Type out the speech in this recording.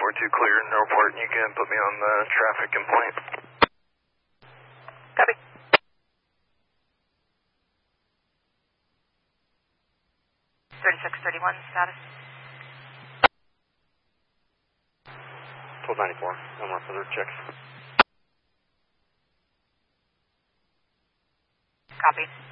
242 clear in the report, and you can put me on the traffic complaint. Copy. $3631 status. 1294. No more further checks. Copy.